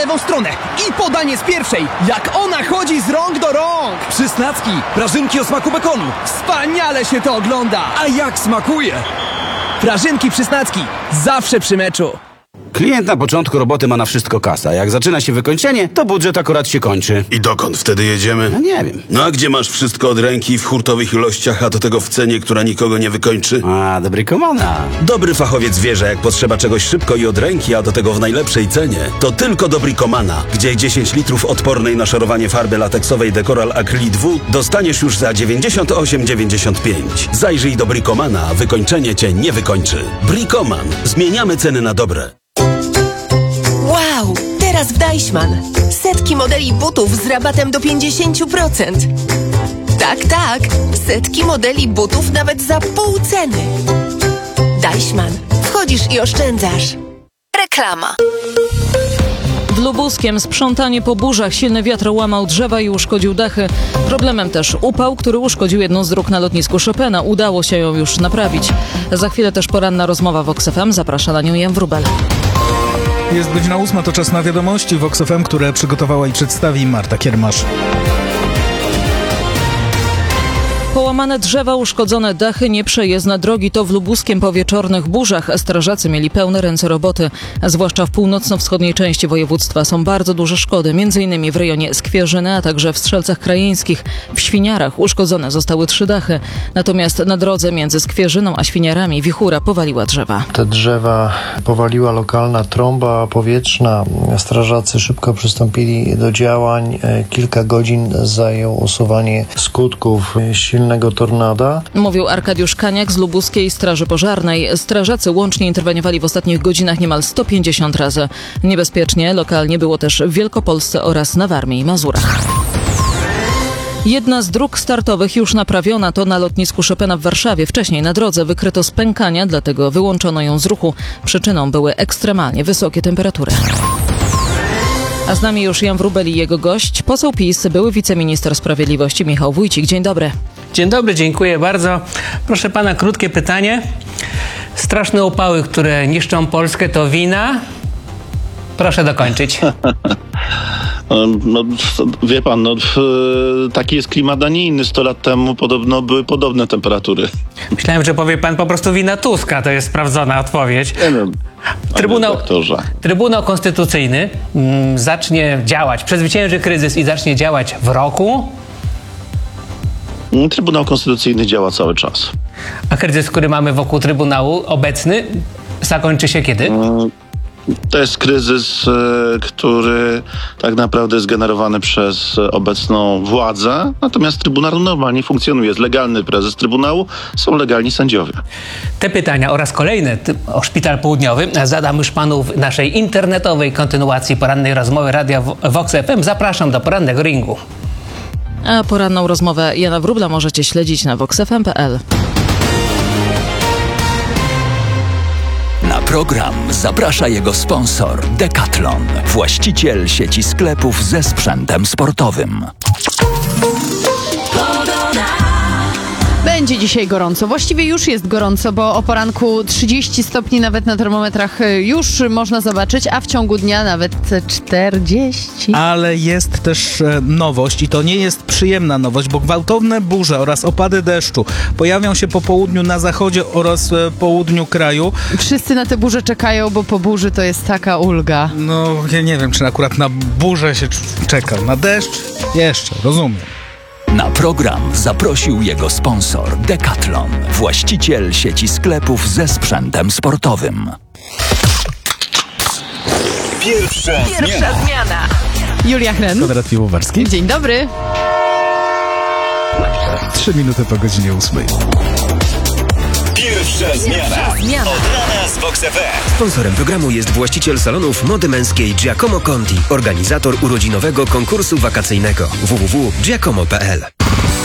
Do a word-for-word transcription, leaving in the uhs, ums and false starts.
lewą stronę i podanie z pierwszej, jak ona chodzi z rąk do rąk. Przysnacki, prażynki o smaku bekonu. Wspaniale się to ogląda. A jak smakuje? Prażynki Przysnacki, zawsze przy meczu. Klient na początku roboty ma na wszystko kasa. Jak zaczyna się wykończenie, to budżet akurat się kończy. I dokąd wtedy jedziemy? No nie wiem. No a gdzie masz wszystko od ręki w hurtowych ilościach, a do tego w cenie, która nikogo nie wykończy? A, dobry komana. Dobry fachowiec wie, że jak potrzeba czegoś szybko i od ręki, a do tego w najlepszej cenie, to tylko Dobricomana, gdzie dziesięć litrów odpornej na szorowanie farby lateksowej Decoral Acrylit W dostaniesz już za dziewięćdziesiąt osiem dziewięćdziesiąt pięć. Zajrzyj do Bricomana, wykończenie cię nie wykończy. Bricoman. Zmieniamy ceny na dobre. Wow! Teraz w Deichmann. Setki modeli butów z rabatem do pięćdziesiąt procent. Tak, tak. Setki modeli butów nawet za pół ceny. Deichmann. Wchodzisz i oszczędzasz. Reklama. W Lubuskiem sprzątanie po burzach. Silny wiatr łamał drzewa i uszkodził dachy. Problemem też upał, który uszkodził jedną z dróg na lotnisku Chopina. Udało się ją już naprawić. Za chwilę też poranna rozmowa w Vox F M. Zaprasza na nią Jan Wróbel. Jest godzina ósma, to czas na wiadomości Vox F M, które przygotowała i przedstawi Marta Kiermasz. Połamane drzewa, uszkodzone dachy, nieprzejezdne drogi to w Lubuskiem po wieczornych burzach. Strażacy mieli pełne ręce roboty. Zwłaszcza w północno-wschodniej części województwa są bardzo duże szkody, między innymi w rejonie Skwierzyny, a także w Strzelcach Krajeńskich. W Świniarach uszkodzone zostały trzy dachy. Natomiast na drodze między Skwierzyną a Świniarami wichura powaliła drzewa. Te drzewa powaliła lokalna trąba powietrzna. Strażacy szybko przystąpili do działań. Kilka godzin zajęło usuwanie skutków silnego tornada. Mówił Arkadiusz Kaniak z Lubuskiej Straży Pożarnej. Strażacy łącznie interweniowali w ostatnich godzinach niemal sto pięćdziesiąt razy. Niebezpiecznie lokalnie było też w Wielkopolsce oraz na Warmii i Mazurach. Jedna z dróg startowych już naprawiona, to na lotnisku Chopina w Warszawie. Wcześniej na drodze wykryto spękania, dlatego wyłączono ją z ruchu. Przyczyną były ekstremalnie wysokie temperatury. A z nami już Jan Wróbel i jego gość, poseł PiS, były wiceminister sprawiedliwości Michał Wójcik. Dzień dobry. Dzień dobry, dziękuję bardzo. Proszę pana, krótkie pytanie. Straszne upały, które niszczą Polskę, to wina? Proszę dokończyć. No, wie pan, no, taki jest klimat, a nie inny. sto lat temu podobno były podobne temperatury. Myślałem, że powie pan po prostu wina Tuska. To jest sprawdzona odpowiedź. Nie wiem. Trybunał, Trybunał Konstytucyjny mm, zacznie działać, przezwycięży kryzys i zacznie działać w roku. Trybunał Konstytucyjny działa cały czas. A kryzys, który mamy wokół Trybunału obecny, zakończy się kiedy? Mm. To jest kryzys, który tak naprawdę jest generowany przez obecną władzę, natomiast Trybunał normalnie funkcjonuje. Jest legalny prezes Trybunału, są legalni sędziowie. Te pytania oraz kolejne o Szpital Południowy zadam już panu w naszej internetowej kontynuacji porannej rozmowy Radia Vox F M. Zapraszam do porannego ringu. A poranną rozmowę Jana Wróbla możecie śledzić na vox f m kropka p l. Na program zaprasza jego sponsor Decathlon, właściciel sieci sklepów ze sprzętem sportowym. Będzie dzisiaj gorąco. Właściwie już jest gorąco, bo o poranku trzydzieści stopni nawet na termometrach już można zobaczyć, a w ciągu dnia nawet czterdzieści. Ale jest też e, nowość i to nie jest przyjemna nowość, bo gwałtowne burze oraz opady deszczu pojawią się po południu na zachodzie oraz e, południu kraju. Wszyscy na te burze czekają, bo po burzy to jest taka ulga. No, ja nie wiem, czy akurat na burzę się czeka. Na deszcz jeszcze, rozumiem. Na program zaprosił jego sponsor Decathlon, właściciel sieci sklepów ze sprzętem sportowym. Pierwsza, Pierwsza zmiana. zmiana. Julia Hren. Konrad Piwowarski. Dzień dobry. Trzy minuty po godzinie ósmej. Pierwsza zmiana. zmiana. Od rana z Vox F M. Sponsorem programu jest właściciel salonów mody męskiej Giacomo Conti, organizator urodzinowego konkursu wakacyjnego w w w kropka giacomo kropka p l.